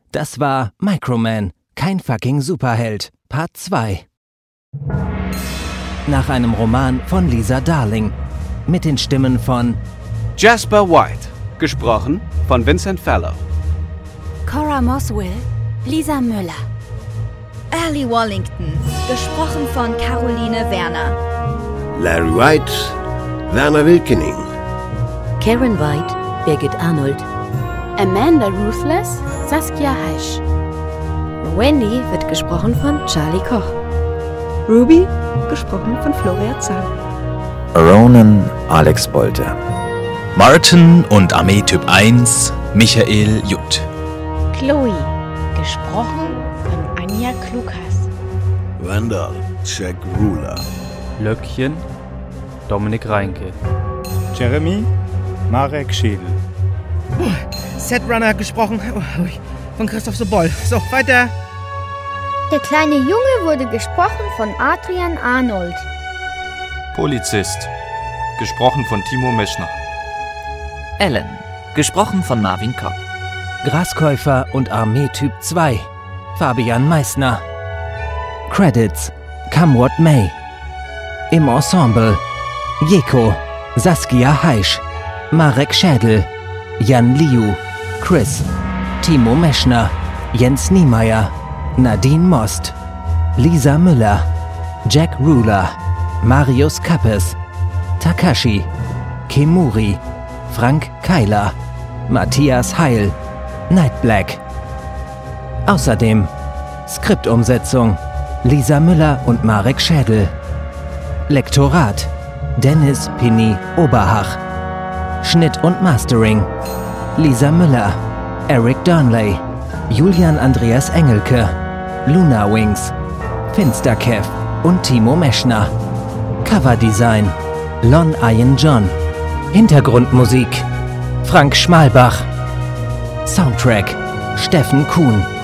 Das war Microman, kein fucking Superheld, Part 2. Nach einem Roman von Lisa Darling. Mit den Stimmen von Jasper White, gesprochen von Vincent Fallow. Cora Moswell, Lisa Müller. Ali Wallington, gesprochen von Caroline Werner. Larry White, Werner Wilkening. Karen White, Birgit Arnold. Amanda Ruthless, Saskia Heisch. Wendy wird gesprochen von Charlie Koch. Ruby, gesprochen von Florian Zahn. Ronan, Alex Bolte. Martin und Armee-Typ 1, Michael Jutt. Chloe, gesprochen von Anja Klukas. Randall, Jack Ruler. Löckchen, Dominik Reinke. Jeremy, Marek Schädel. Setrunner, gesprochen von Christoph Soboll. So, weiter. Der kleine Junge wurde gesprochen von Adrian Arnold. Polizist, gesprochen von Timo Meschner. Alan, gesprochen von Marvin Kopp. Graskäufer und Armee-Typ 2, Fabian Meissner. Credits, Come What May. Im Ensemble, Jeko, Saskia Heisch, Marek Schädel, Jan Liu, Chris, Timo Meschner, Jens Niemeyer, Nadine Most, Lisa Müller, Jack Ruler, Marius Kappes, Takashi, Kemuri, Frank Keiler, Matthias Heil, Nightblack. Außerdem Skriptumsetzung Lisa Müller und Marek Schädel. Lektorat Dennis Pini Oberhach. Schnitt und Mastering Lisa Müller, Eric Durnley, Julian Andreas Engelke, Luna Wings, Finsterkev und Timo Meschner. Coverdesign Lon Ian John. Hintergrundmusik Frank Schmalbach. Soundtrack Steffen Kuhn.